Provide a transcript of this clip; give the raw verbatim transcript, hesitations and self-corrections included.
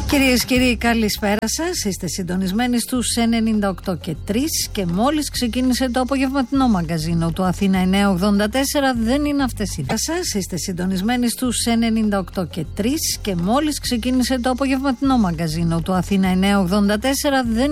Κυρίες και κύριοι, καλησπέρα σας. Είστε συντονισμένοι στους ενενήντα οκτώ και τρία και μόλις ξεκίνησε το απογευματινό μαγκαζίνο του Αθήνα εννιακόσια ογδόντα τέσσερα. Δεν είναι αυτές οι ιδέες σας. Είστε συντονισμένοι στους ενενήντα οκτώ και τρία και μόλις ξεκίνησε το απογευματινό μαγκαζίνο του Αθήνα εννιακόσια ογδόντα τέσσερα. Δεν